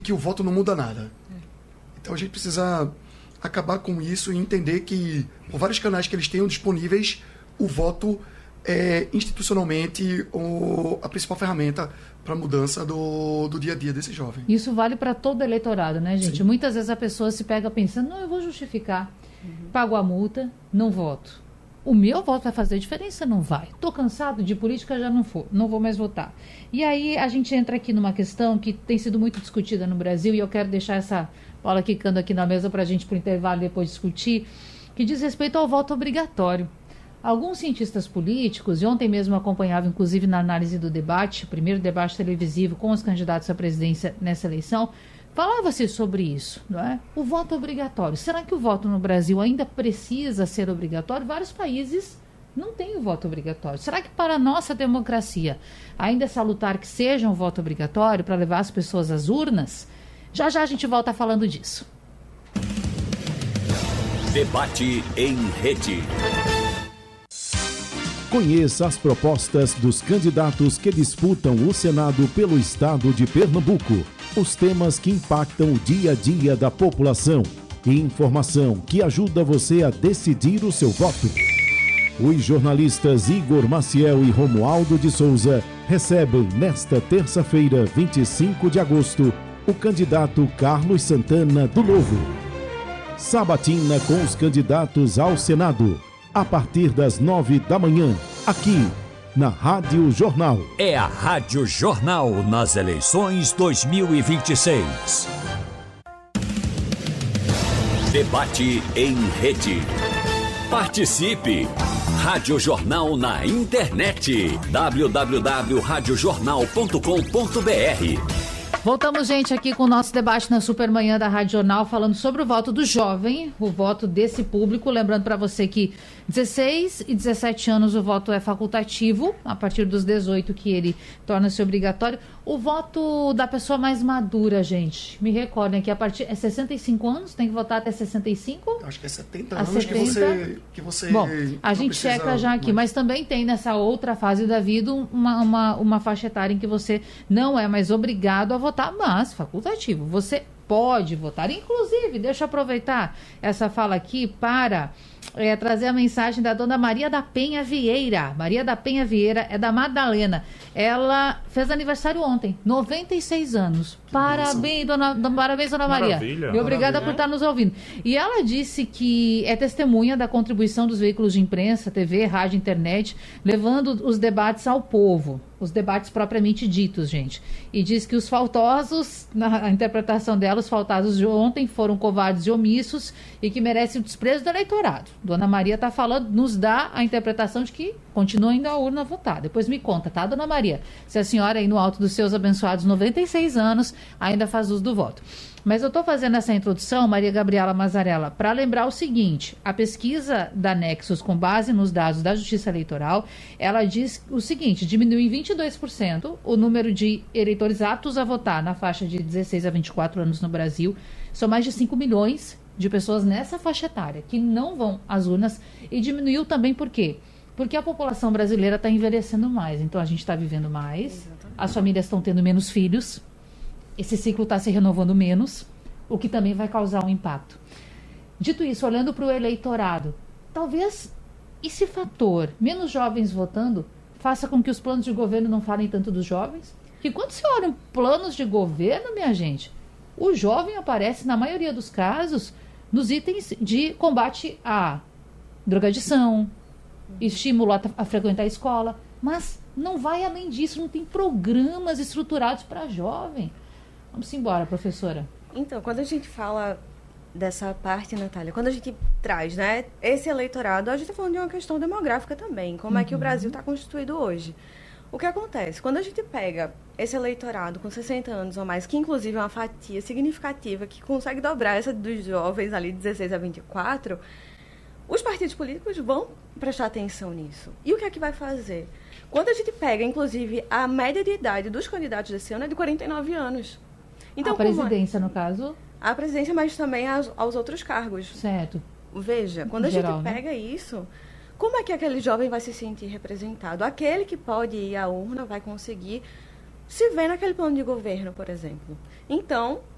que o voto não muda nada. Então a gente precisa acabar com isso e entender que, por vários canais que eles tenham disponíveis, o voto é institucionalmente a principal ferramenta para a mudança do dia a dia desse jovem. Isso vale para todo eleitorado, né, gente? Sim. Muitas vezes a pessoa se pega pensando, não, eu vou justificar, pago a multa, não voto. O meu voto vai fazer diferença? Não vai. Estou cansado de política, já não vou mais votar. E aí a gente entra aqui numa questão que tem sido muito discutida no Brasil, e eu quero deixar essa bola quicando aqui na mesa para a gente, para o intervalo, depois discutir, que diz respeito ao voto obrigatório. Alguns cientistas políticos, e ontem mesmo eu acompanhava, inclusive na análise do debate, o primeiro debate televisivo com os candidatos à presidência nessa eleição, falava-se sobre isso, não é? O voto obrigatório. Será que o voto no Brasil ainda precisa ser obrigatório? Vários países não têm o voto obrigatório. Será que para a nossa democracia ainda é salutar que seja um voto obrigatório para levar as pessoas às urnas? Já já a gente volta falando disso. Debate em rede. Conheça as propostas dos candidatos que disputam o Senado pelo estado de Pernambuco. Os temas que impactam o dia a dia da população e informação que ajuda você a decidir o seu voto. Os jornalistas Igor Maciel e Romualdo de Souza recebem nesta terça-feira, 25 de agosto, o candidato Carlos Santana do Novo. Sabatina com os candidatos ao Senado, a partir das 9 da manhã, aqui na Rádio Jornal. É a Rádio Jornal nas eleições 2026. Debate em rede. Participe! Rádio Jornal na internet. www.radiojornal.com.br. Voltamos, gente, aqui com o nosso debate na Supermanhã da Rádio Jornal, falando sobre o voto do jovem, o voto desse público. Lembrando para você que 16 e 17 anos o voto é facultativo, a partir dos 18 que ele torna-se obrigatório. O voto da pessoa mais madura, gente, me recordem que a partir... É 65 anos? Tem que votar até 65? Acho que é 70 anos 70. que você... Bom, a gente checa já aqui, mas também tem nessa outra fase da vida uma faixa etária em que você não é mais obrigado a votar, mas facultativo. Você pode votar. Inclusive, deixa eu aproveitar essa fala aqui para trazer a mensagem da dona Maria da Penha Vieira. Maria da Penha Vieira é da Madalena. Ela fez aniversário ontem, 96 anos. Parabéns, dona Maria. E obrigada por estar nos ouvindo. E ela disse que é testemunha da contribuição dos veículos de imprensa, TV, rádio, internet, levando os debates ao povo. Os debates propriamente ditos, gente. E diz que os faltosos, na interpretação dela, os faltosos de ontem foram covardes e omissos e que merecem o desprezo do eleitorado. Dona Maria está falando, nos dá a interpretação de que continua indo à urna votar. Depois me conta, tá, dona Maria? Se a senhora aí no alto dos seus abençoados 96 anos ainda faz uso do voto. Mas eu estou fazendo essa introdução, Maria Gabriela Mazzarella, para lembrar o seguinte: a pesquisa da Nexus, com base nos dados da Justiça Eleitoral, ela diz o seguinte: diminuiu em 22% o número de eleitores aptos a votar na faixa de 16 a 24 anos no Brasil. São mais de 5 milhões de pessoas nessa faixa etária que não vão às urnas, e diminuiu também por quê? Porque a população brasileira está envelhecendo mais, então a gente está vivendo mais, exatamente. As famílias estão tendo menos filhos, esse ciclo está se renovando menos, o que também vai causar um impacto. Dito isso, olhando para o eleitorado, talvez esse fator, menos jovens votando, faça com que os planos de governo não falem tanto dos jovens? Que quando se olha planos de governo, minha gente, o jovem aparece, na maioria dos casos, nos itens de combate à drogadição, estímulo a frequentar a escola, mas não vai além disso, não tem programas estruturados para jovem. Vamos embora, professora. Então, quando a gente fala dessa parte, Natália, quando a gente traz, né, esse eleitorado, a gente está falando de uma questão demográfica também, como é que o Brasil está constituído hoje. O que acontece? Quando a gente pega esse eleitorado com 60 anos ou mais, que inclusive é uma fatia significativa, que consegue dobrar essa dos jovens ali de 16 a 24, os partidos políticos vão prestar atenção nisso. E o que é que vai fazer? Quando a gente pega, inclusive, a média de idade dos candidatos desse ano é de 49 anos. Então, a presidência, no caso? A presidência, mas também aos outros cargos. Certo. Veja, quando a gente pega isso, como é que aquele jovem vai se sentir representado? Aquele que pode ir à urna vai conseguir se ver naquele plano de governo, por exemplo. Então,